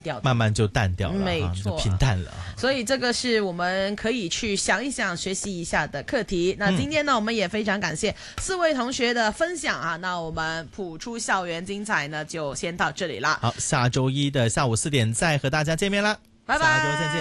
掉的， 慢慢就淡掉了， 没错， 就平淡了。 所以这个是我们可以去想一想、学习一下的课题。那今天呢，我们也非常感谢4位同学的分享啊。那我们普出校园精彩呢，就先到这里啦。 好，下周一的下午4点再和大家见面啦， 拜拜， 下周再见。